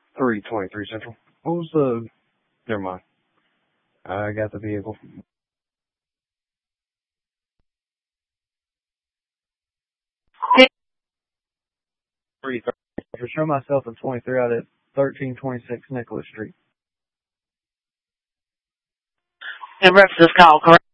323 Central. What was the... Never mind. I got the vehicle. Show myself at 23 out at 1326 Nicholas Street. In reference to this call, correct?